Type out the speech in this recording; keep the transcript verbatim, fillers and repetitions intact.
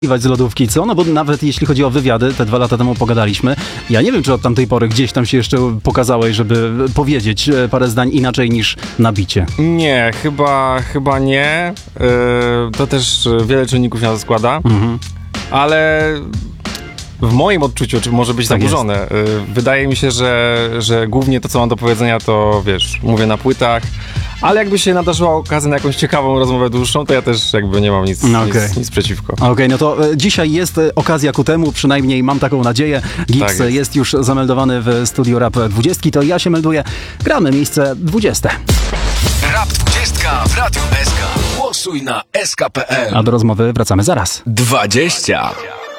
z lodówki, co? No bo nawet jeśli chodzi o wywiady, te dwa lata temu pogadaliśmy, ja nie wiem, czy od tamtej pory gdzieś tam się jeszcze pokazałeś, żeby powiedzieć parę zdań inaczej niż na bicie. Nie, chyba, chyba nie. Yy, to też wiele czynników na to składa, mhm. ale w moim odczuciu, czy może być tak zaburzone, yy, wydaje mi się, że, że głównie to, co mam do powiedzenia, to wiesz, mówię na płytach, ale jakby się nadarzyła okazja na jakąś ciekawą rozmowę dłuższą, to ja też jakby nie mam nic, no okay. nic, nic przeciwko. Okej, okay, no to e, dzisiaj jest e, okazja ku temu, przynajmniej mam taką nadzieję. Gigs tak jest. jest już zameldowany w studiu Rap dwadzieścia, to ja się melduję. Gramy miejsce dwudzieste. Rap dwadzieścia w Radiu S K. Głosuj na S K kropka P L. A do rozmowy wracamy zaraz. dwadzieścia.